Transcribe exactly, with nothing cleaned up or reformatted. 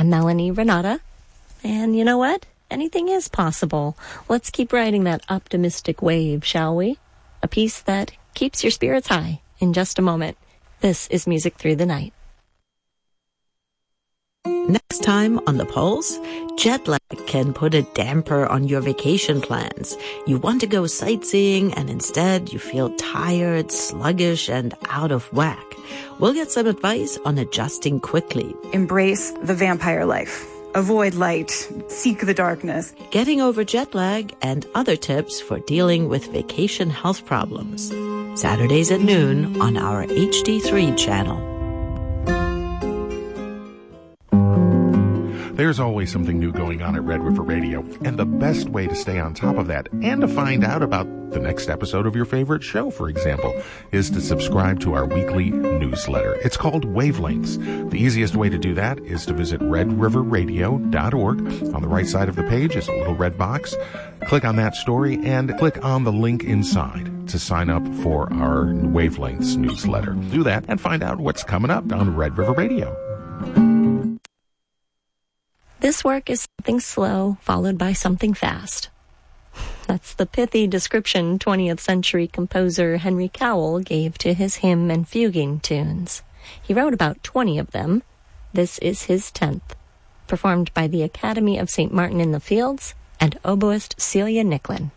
I'm Melanie Renata, and you know what? Anything is possible. Let's keep riding that optimistic wave, shall we? A piece that keeps your spirits high in just a moment. This is Music Through the Night. Next time on The Pulse, jet lag can put a damper on your vacation plans. You want to go sightseeing and instead you feel tired, sluggish, and out of whack. We'll get some advice on adjusting quickly. Embrace the vampire life. Avoid light. Seek the darkness. Getting over jet lag and other tips for dealing with vacation health problems. Saturdays at noon on our H D three channel. There's always something new going on at Red River Radio, and the best way to stay on top of that and to find out about the next episode of your favorite show, for example, is to subscribe to our weekly newsletter. It's called Wavelengths. The easiest way to do that is to visit red river radio dot org. On the right side of the page is a little red box. Click on that story and click on the link inside to sign up for our Wavelengths newsletter. Do that and find out what's coming up on Red River Radio. This work is something slow, followed by something fast. That's the pithy description twentieth century composer Henry Cowell gave to his hymn and fuguing tunes. He wrote about twenty of them. This is his tenth, performed by the Academy of Saint Martin in the Fields and oboist Celia Nicklin.